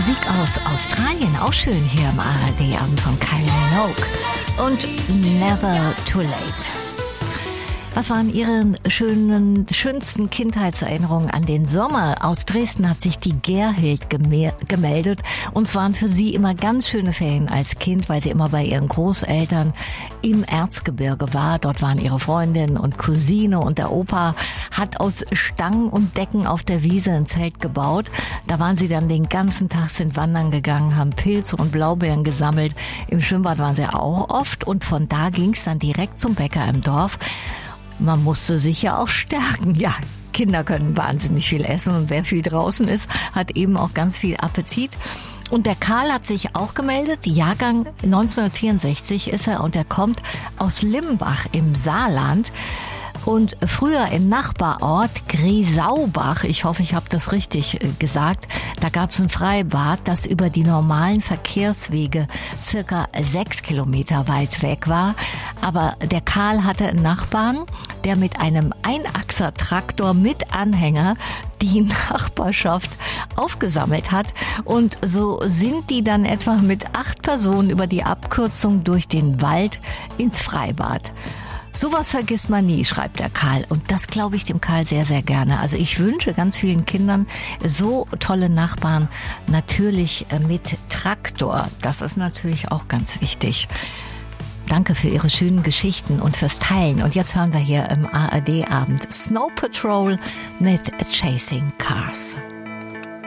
Musik aus Australien, auch schön hier im ARD-Abend von Kylie Minogue und Never Too Late. Was waren Ihre schönsten Kindheitserinnerungen an den Sommer? Aus Dresden hat sich die Gerhild gemeldet. Und es waren für sie immer ganz schöne Ferien als Kind, weil sie immer bei ihren Großeltern im Erzgebirge war. Dort waren ihre Freundin und Cousine und der Opa hat aus Stangen und Decken auf der Wiese ein Zelt gebaut. Da waren sie dann den ganzen Tag, sind wandern gegangen, haben Pilze und Blaubeeren gesammelt. Im Schwimmbad waren sie auch oft und von da ging es dann direkt zum Bäcker im Dorf. Man musste sich ja auch stärken. Ja, Kinder können wahnsinnig viel essen und wer viel draußen ist, hat eben auch ganz viel Appetit. Und der Karl hat sich auch gemeldet. Jahrgang 1964 ist er und er kommt aus Limbach im Saarland. Und früher im Nachbarort Griesaubach, ich hoffe, ich habe das richtig gesagt, da gab es ein Freibad, das über die normalen Verkehrswege circa 6 Kilometer weit weg war. Aber der Karl hatte einen Nachbarn, der mit einem Einachser-Traktor mit Anhänger die Nachbarschaft aufgesammelt hat. Und so sind die dann etwa mit 8 Personen über die Abkürzung durch den Wald ins Freibad. Sowas vergisst man nie, schreibt der Karl. Und das glaube ich dem Karl sehr, sehr gerne. Also ich wünsche ganz vielen Kindern so tolle Nachbarn, natürlich mit Traktor. Das ist natürlich auch ganz wichtig. Danke für Ihre schönen Geschichten und fürs Teilen. Und jetzt hören wir hier im ARD-Abend Snow Patrol mit Chasing Cars.